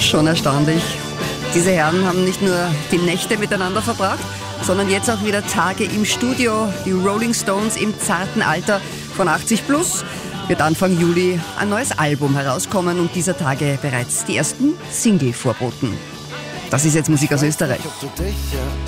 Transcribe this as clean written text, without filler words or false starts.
Schon erstaunlich. Diese Herren haben nicht nur die Nächte miteinander verbracht, sondern jetzt auch wieder Tage im Studio. Die Rolling Stones im zarten Alter von 80 plus. Wird Anfang Juli ein neues Album herauskommen und dieser Tage bereits die ersten Single vorboten. Das ist jetzt Musik aus Österreich.